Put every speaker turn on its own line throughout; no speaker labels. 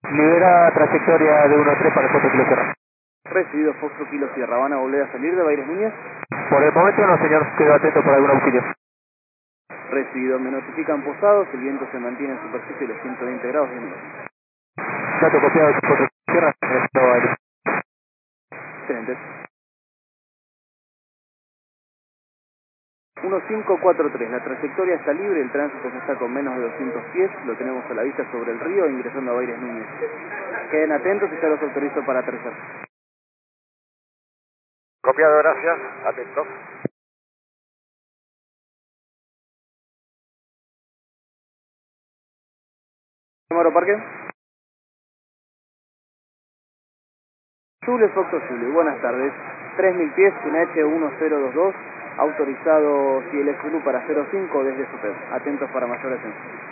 Libera trayectoria de 1-3 para el Foto Kilo Sierra.
Recibido Foxtrot Kilo Sierra. ¿Van a volver a salir de Baires Núñez?
Por el momento no, señor. Quedo atento por algún auxilio.
Recibido. Me notifican posados. El viento se mantiene en superficie de los 120 grados de minuto.
Dato copiado de Foto Kilo Sierra.
Excelente. 1543, la trayectoria está libre, el tránsito ya está con menos de 200 pies, lo tenemos a la vista sobre el río ingresando a Baires Núñez. Queden atentos y ya los autorizo para aterrizar.
Copiado, gracias. Atento.
Amaro Parque. Zule Foxo Zule, buenas tardes. 3000 pies, UNH 1022, autorizado CLS Zulu para 05 desde SUPEP. Atentos para mayor atención.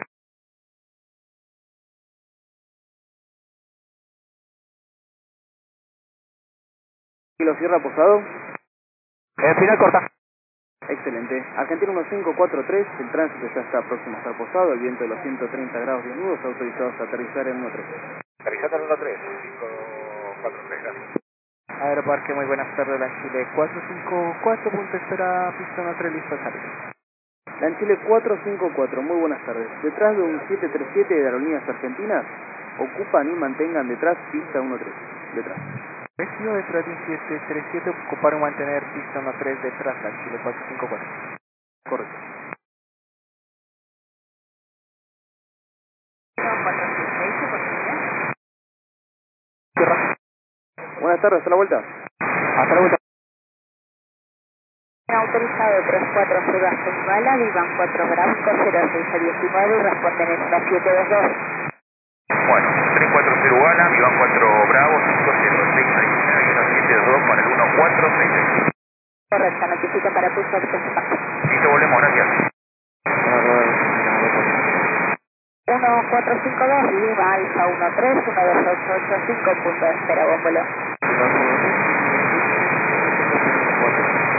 Kilo Sierra posado.
Final corta.
Excelente. Argentina 1543, el tránsito ya está próximo a estar posado, el viento de los 130 grados desnudos, autorizados a aterrizar en 13.
Aterrizando en 1-3. 5-4-3, gracias.
Aeroparque, muy buenas tardes, la Chile 454, punto espera, pista 13, listo a salir.
Lanchile 454, muy buenas tardes. Detrás de un 737 de Aerolíneas Argentinas, ocupan y mantengan detrás pista 13. Detrás.
Recibo detrás de un 737, ocuparon mantener pista 13 detrás, la Chile 454.
Correcto.
Sierra.
Buenas tardes, hasta la vuelta.
Hasta la vuelta.
Autorizado 340 Bala, Vivan 4 Bravo 06 a 19 y responden en 1722.
Bueno, 340 Ugala, Iván 4 Bravo, 506 a 19 y 1722 para el 1466.
Correcto, notifica para pulso de espacio.
Listo, volvemos, gracias.
1452, Lima Alfa 13, 12885, punto de espera, bómbolo.